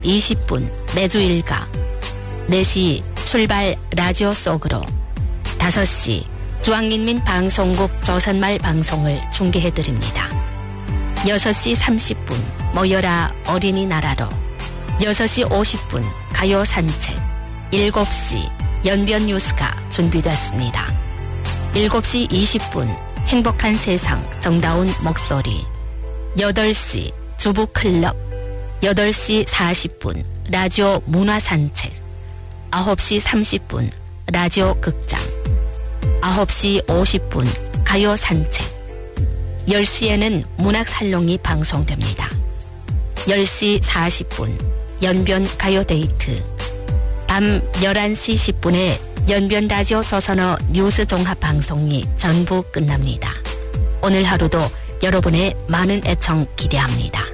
20분 매주 일과, 4시 출발 라디오 속으로, 5시 중앙인민 방송국 조선말 방송을 중계해드립니다. 6시 30분 모여라 어린이나라로, 6시 50분 가요 산책, 7시 연변 뉴스가 준비됐습니다. 7시 20분 행복한 세상 정다운 목소리, 8시 주부클럽, 8시 40분 라디오 문화산책, 9시 30분 라디오 극장, 9시 50분 가요 산책, 10시에는 문학살롱이 방송됩니다. 10시 40분 연변 가요데이트, 밤 11시 10분에 연변 라디오 조선어 뉴스 종합 방송이 전부 끝납니다. 오늘 하루도 여러분의 많은 애청 기대합니다.